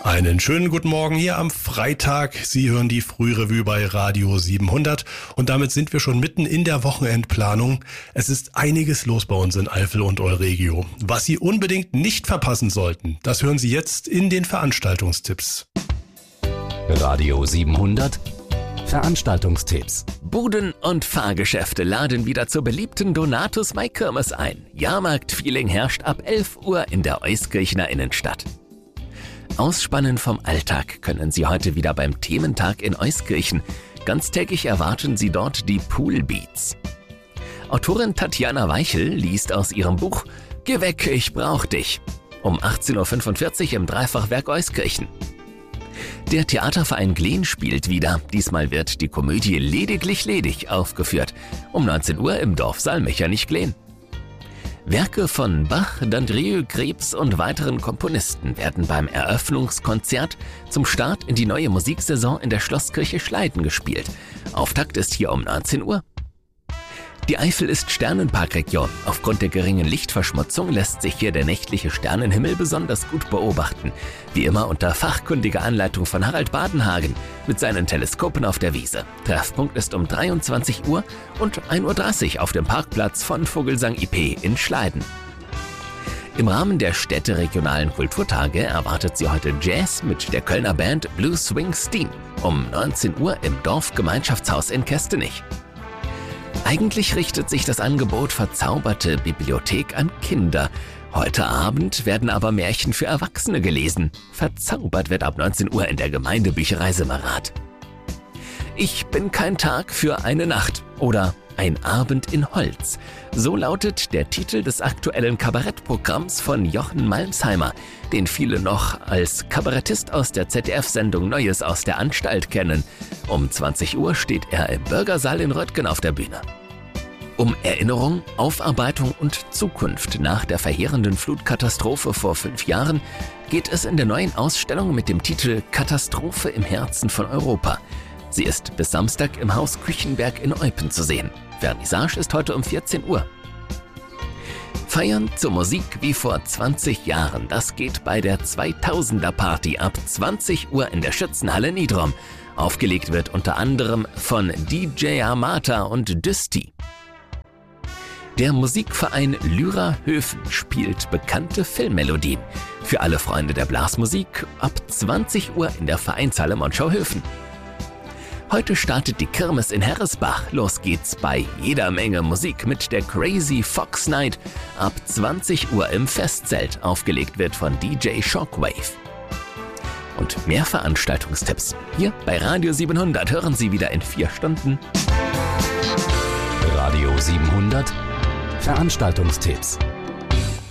Einen schönen guten Morgen hier am Freitag. Sie hören die Frührevue bei Radio 700 und damit sind wir schon mitten in der Wochenendplanung. Es ist einiges los bei uns in Eifel und Euregio. Was Sie unbedingt nicht verpassen sollten, das hören Sie jetzt in den Veranstaltungstipps. Radio 700 Veranstaltungstipps. Buden und Fahrgeschäfte laden wieder zur beliebten Donatus-Mai-Kirmes ein. Jahrmarkt-Feeling herrscht ab 11 Uhr in der Euskirchener Innenstadt. Ausspannen vom Alltag können Sie heute wieder beim Thementag in Euskirchen. Ganztägig erwarten Sie dort die Poolbeats. Autorin Tatjana Weichel liest aus ihrem Buch »Geh weg, ich brauch dich« um 18.45 Uhr im Dreifachwerk Euskirchen. Der Theaterverein Glen spielt wieder. Diesmal wird die Komödie Lediglich ledig aufgeführt. Um 19 Uhr im Dorfsaal Mechernich-Glen. Werke von Bach, Dandrieu, Krebs und weiteren Komponisten werden beim Eröffnungskonzert zum Start in die neue Musiksaison in der Schlosskirche Schleiden gespielt. Auftakt ist hier um 19 Uhr. Die Eifel ist Sternenparkregion. Aufgrund der geringen Lichtverschmutzung lässt sich hier der nächtliche Sternenhimmel besonders gut beobachten. Wie immer unter fachkundiger Anleitung von Harald Badenhagen mit seinen Teleskopen auf der Wiese. Treffpunkt ist um 23 Uhr und 1.30 Uhr auf dem Parkplatz von Vogelsang IP in Schleiden. Im Rahmen der städteregionalen Kulturtage erwartet Sie heute Jazz mit der Kölner Band Blue Swing Steam um 19 Uhr im Dorfgemeinschaftshaus in Kestenich. Eigentlich richtet sich das Angebot Verzauberte Bibliothek an Kinder. Heute Abend werden aber Märchen für Erwachsene gelesen. Verzaubert wird ab 19 Uhr in der Gemeindebücherei Simmerath. Ich bin kein Tag für eine Nacht oder Ein Abend in Holz. So lautet der Titel des aktuellen Kabarettprogramms von Jochen Malmsheimer, den viele noch als Kabarettist aus der ZDF-Sendung Neues aus der Anstalt kennen. Um 20 Uhr steht er im Bürgersaal in Röttgen auf der Bühne. Um Erinnerung, Aufarbeitung und Zukunft nach der verheerenden Flutkatastrophe vor 5 Jahren geht es in der neuen Ausstellung mit dem Titel Katastrophe im Herzen von Europa. Sie ist bis Samstag im Haus Küchenberg in Eupen zu sehen. Vernissage ist heute um 14 Uhr. Feiern zur Musik wie vor 20 Jahren. Das geht bei der 2000er Party ab 20 Uhr in der Schützenhalle Niedrom. Aufgelegt wird unter anderem von DJ Amata und Düsti. Der Musikverein Lyra Höfen spielt bekannte Filmmelodien. Für alle Freunde der Blasmusik ab 20 Uhr in der Vereinshalle Monschau-Höfen. Heute startet die Kirmes in Herresbach. Los geht's bei jeder Menge Musik mit der Crazy Fox Night. Ab 20 Uhr im Festzelt. Aufgelegt wird von DJ Shockwave. Und mehr Veranstaltungstipps hier bei Radio 700 hören Sie wieder in 4 Stunden. Radio 700 Veranstaltungstipps.